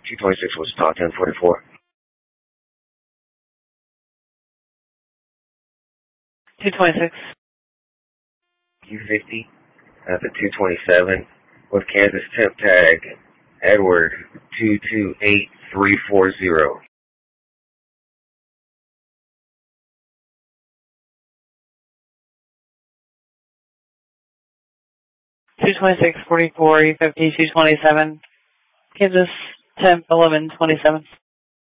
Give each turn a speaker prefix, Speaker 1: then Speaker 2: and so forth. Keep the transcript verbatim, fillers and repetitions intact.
Speaker 1: two twenty-six Wichita, ten forty-four.
Speaker 2: two twenty-six.
Speaker 1: Q fifty at the two twenty-seven with Kansas temp tag Edward two two eight three four zero.
Speaker 2: two twenty-six forty-four, E fifty, two twenty-seven. Kansas temp eleven twenty-seven.